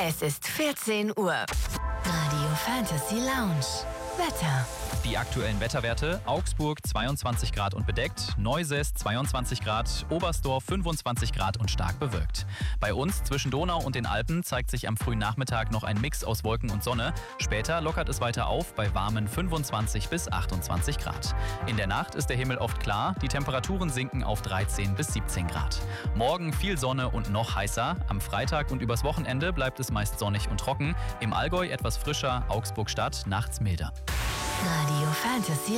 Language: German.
Es ist 14 Uhr. Radio Fantasy Lounge. Wetter. Die aktuellen Wetterwerte: Augsburg 22 Grad und bedeckt, Neusäß 22 Grad, Oberstdorf 25 Grad und stark bewölkt. Bei uns zwischen Donau und den Alpen zeigt sich am frühen Nachmittag noch ein Mix aus Wolken und Sonne. Später lockert es weiter auf bei warmen 25 bis 28 Grad. In der Nacht ist der Himmel oft klar, die Temperaturen sinken auf 13 bis 17 Grad. Morgen viel Sonne und noch heißer. Am Freitag und übers Wochenende bleibt es meist sonnig und trocken. Im Allgäu etwas frischer, Augsburg Stadt nachts milder. Radio Fantasy